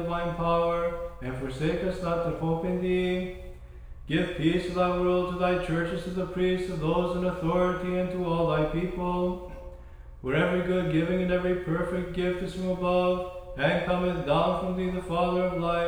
divine power, and forsake us not that hope in thee. Give peace to thy world, to thy churches, to the priests, to those in authority, and to all thy people. For every good giving and every perfect gift is from above, and cometh down from thee, the Father of light,